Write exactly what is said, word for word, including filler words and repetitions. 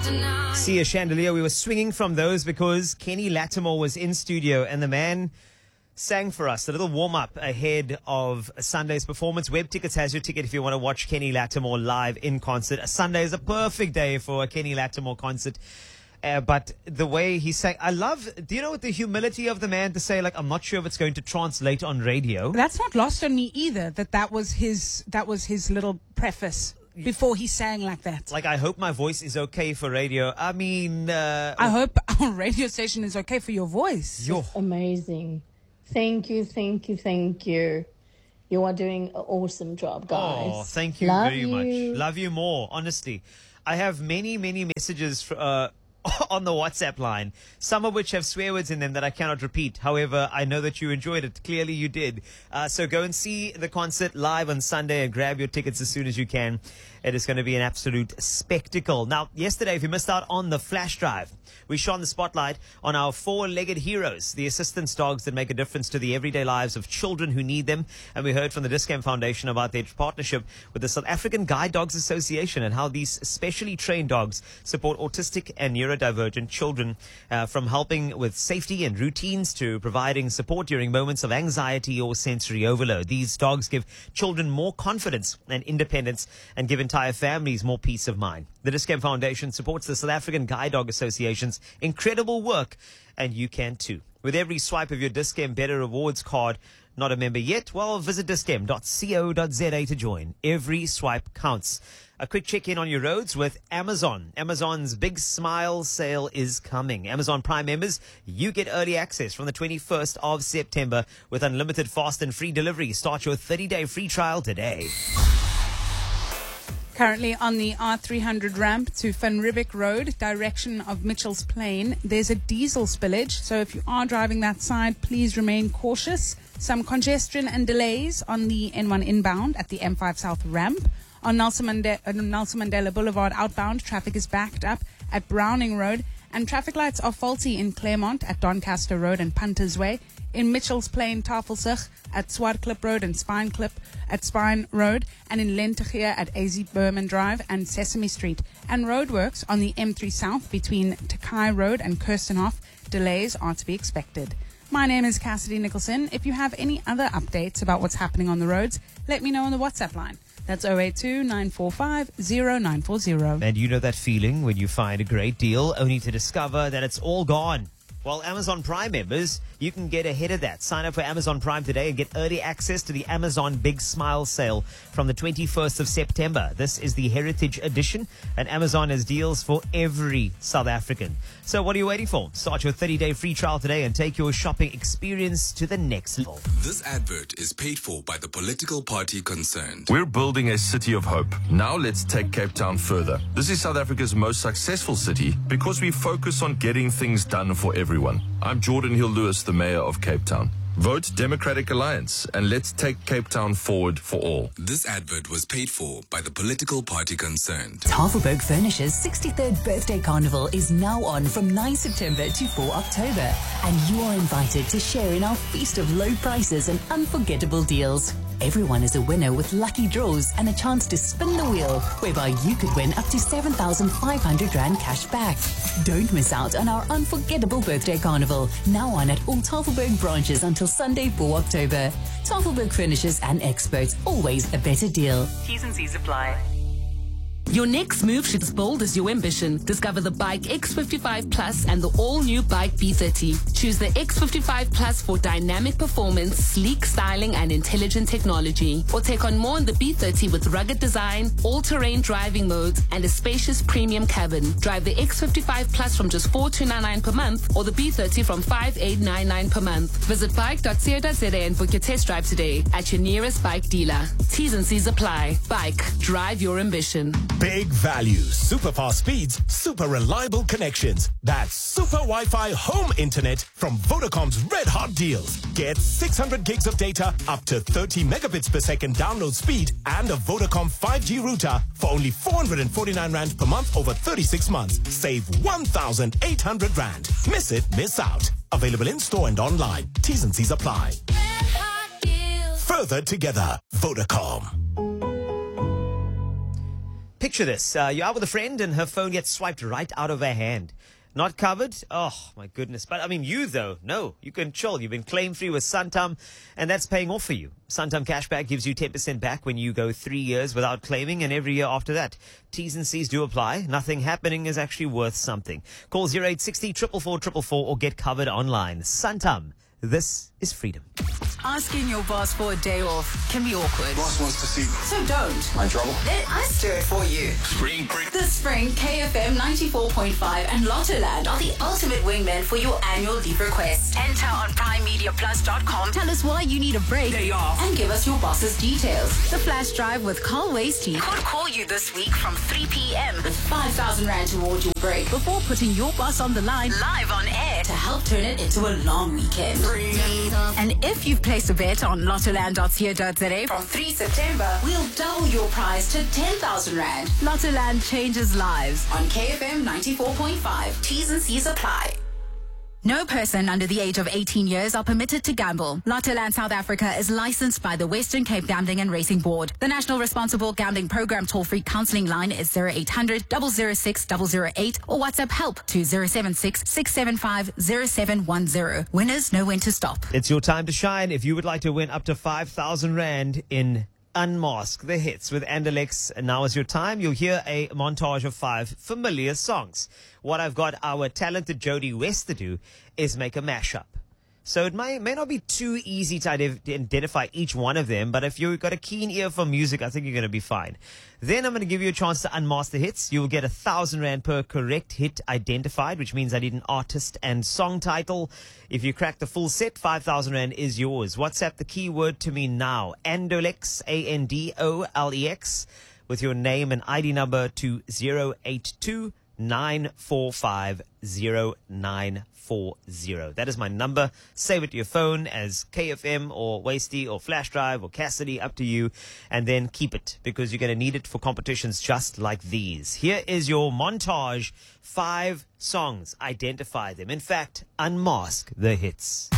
See a chandelier. We were swinging from those because Kenny Lattimore was in studio and the man sang for us a little warm-up ahead of Sunday's performance. Web Tickets has your ticket if you want to watch Kenny Lattimore live in concert. Sunday is a perfect day for a Kenny Lattimore concert. Uh, but the way he sang, I love, do you know the humility of the man to say, like, I'm not sure if it's going to translate on radio. That's not lost on me either, that that was his, that was his little preface before he sang like that. Like, I hope my voice is okay for radio. I mean... Uh, I hope our radio station is okay for your voice. Yo. Amazing. Thank you, thank you, thank you. You are doing an awesome job, guys. Oh, thank you Love very you. much. Love you more, honestly. I have many, many messages for, uh, on the WhatsApp line, some of which have swear words in them that I cannot repeat. However, I know that you enjoyed it. Clearly you did. Uh, so go and see the concert live on Sunday and grab your tickets as soon as you can. It is going to be an absolute spectacle. Now, yesterday, if you missed out on the flash drive, we shone the spotlight on our four-legged heroes, the assistance dogs that make a difference to the everyday lives of children who need them. And we heard from the Dis-Chem Foundation about their partnership with the South African Guide Dogs Association and how these specially trained dogs support autistic and neurodivergent children, uh, from helping with safety and routines to providing support during moments of anxiety or sensory overload. These dogs give children more confidence and independence and give entire families more peace of mind. The Dis-Chem Foundation supports the South African Guide Dog Association's incredible work, and you can too. With every swipe of your Dis-Chem Better Rewards card, not a member yet? Well, visit dischem dot co dot za to join. Every swipe counts. A quick check-in on your roads with Amazon. Amazon's Big Smile sale is coming. Amazon Prime members, you get early access from the twenty-first of September with unlimited fast and free delivery. Start your thirty-day free trial today. Currently on the R three hundred ramp to Van Riebeek Road, direction of Mitchell's Plain, there's a diesel spillage. So if you are driving that side, please remain cautious. Some congestion and delays on the N one inbound at the M five South ramp. On Nelson, Mande- uh, Nelson Mandela Boulevard outbound, traffic is backed up at Browning Road. And traffic lights are faulty in Claremont at Doncaster Road and Punters Way. In Mitchell's Plain, Tafelsig at Swartklip Road and Spine Clip at Spine Road, and in Lentegeur at A Z Berman Drive and Sesame Street. And roadworks on the M three South between Takai Road and Kirstenhof. Delays are to be expected. My name is Cassidy Nicholson. If you have any other updates about what's happening on the roads, let me know on the WhatsApp line. That's zero eight two, nine four five, zero nine four zero. And you know that feeling when you find a great deal only to discover that it's all gone. Well, Amazon Prime members, you can get ahead of that. Sign up for Amazon Prime today and get early access to the Amazon Big Smile sale from the twenty-first of September. This is the Heritage Edition, and Amazon has deals for every South African. So what are you waiting for? Start your thirty-day free trial today and take your shopping experience to the next level. This advert is paid for by the political party concerned. We're building a city of hope. Now let's take Cape Town further. This is South Africa's most successful city because we focus on getting things done for everyone. I'm Jordan Hill-Lewis, the mayor of Cape Town. Vote Democratic Alliance and let's take Cape Town forward for all. This advert was paid for by the political party concerned. Tafelberg Furniture's sixty-third birthday carnival is now on from ninth September to fourth October, and you are invited to share in our feast of low prices and unforgettable deals. Everyone is a winner with lucky draws and a chance to spin the wheel, whereby you could win up to seven thousand five hundred rand cash back. Don't miss out on our unforgettable birthday carnival, now on at all Tafelberg branches until Sunday, fourth October. Tafelberg Furnishers and Experts, always a better deal. T's and C's apply. Your next move should be as bold as your ambition. Discover the Bike X fifty-five Plus and the all-new Bike B thirty. Choose the X fifty-five Plus for dynamic performance, sleek styling, and intelligent technology. Or take on more in the B thirty with rugged design, all-terrain driving modes, and a spacious premium cabin. Drive the X fifty-five Plus from just four thousand two hundred ninety-nine per month or the B thirty from five thousand eight hundred ninety-nine per month. Visit bike dot co dot za and book your test drive today at your nearest bike dealer. T's and C's apply. Bike. Drive your ambition. Big value, super fast speeds, super reliable connections. That's super Wi-Fi home internet from Vodacom's Red Hot Deals. Get six hundred gigs of data, up to thirty megabits per second download speed, and a Vodacom five G router for only four hundred forty-nine rand per month over thirty-six months. Save one thousand eight hundred rand. Miss it, miss out. Available in store and online. T's and C's apply. Further together, Vodacom. Picture this. Uh, you're out with a friend and her phone gets swiped right out of her hand. Not covered? Oh, my goodness. But, I mean, you, though, no, you can chill. You've been claim-free with Santam, and that's paying off for you. Santam Cashback gives you ten percent back when you go three years without claiming, and every year after that. T's and C's do apply. Nothing happening is actually worth something. Call zero eight six zero, four four four four four or get covered online. Santam. This is freedom. Asking your boss for a day off can be awkward. Boss wants to see me. So don't. My trouble? Let us do it for you. Spring break. This spring, K F M ninety-four point five and Lottoland are the ultimate wingmen for your annual leave request. Enter on prime media plus dot com. Tell us why you need a break. Day off. And give us your boss's details. The Flash Drive with Carl Wasty could call you this week from three p.m. with five thousand rand towards your break before putting your boss on the line live on air to help turn it into a long weekend. And if you've placed a bet on lottoland dot co dot za from three September, we'll double your prize to ten thousand rand. Lottoland changes lives on K F M ninety-four point five. T's and C's apply. No person under the age of eighteen years are permitted to gamble. Lottoland South Africa is licensed by the Western Cape Gambling and Racing Board. The National Responsible Gambling Program toll-free counselling line is zero eight hundred, zero zero six, zero zero eight or WhatsApp help to zero seven six, six seven five, zero seven one zero. Winners know when to stop. It's your time to shine. If you would like to win up to five thousand rand in Unmask the Hits with Andalex, and now is your time. You'll hear a montage of five familiar songs. What I've got our talented Jody West to do is make a mashup. So it may, may not be too easy to identify each one of them, but if you've got a keen ear for music, I think you're going to be fine. Then I'm going to give you a chance to unmask the hits. You will get a thousand rand per correct hit identified, which means I need an artist and song title. If you crack the full set, five thousand rand is yours. WhatsApp the keyword to me now, Andolex, A N D O L E X, with your name and I D number to zero eight two, nine four five, zero nine four zero. That is my number. Save it to your phone as K F M or Wasty or Flash Drive or Cassidy, up to you, and then keep it because you're going to need it for competitions just like these. Here is your montage. Five songs. Identify them. In fact, unmask the hits.